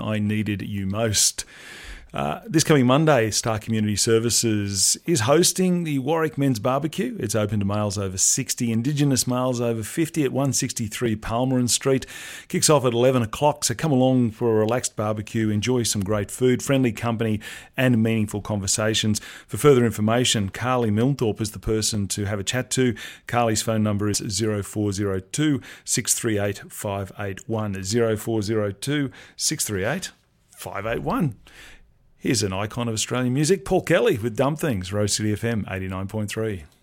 I needed you most. This coming Monday, Star Community Services is hosting the Warwick Men's Barbecue. It's open to males over 60, Indigenous males over 50 at 163 Palmerin Street. Kicks off at 11 o'clock, so come along for a relaxed barbecue, enjoy some great food, friendly company and meaningful conversations. For further information, Carly Milthorpe is the person to have a chat to. Carly's phone number is 0402 638 581. 0402 638 581. Here's an icon of Australian music, Paul Kelly with Dumb Things, Rose City FM 89.3.